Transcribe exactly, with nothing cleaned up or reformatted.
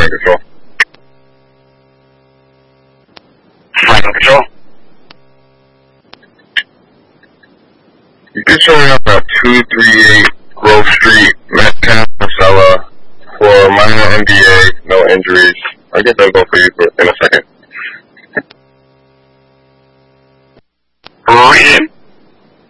Flight control. Flight control. You can show me up at two thirty-eight Grove Street, Metcalf, Marcella, for minor N B A, no injuries. I'll get that go for you in a second.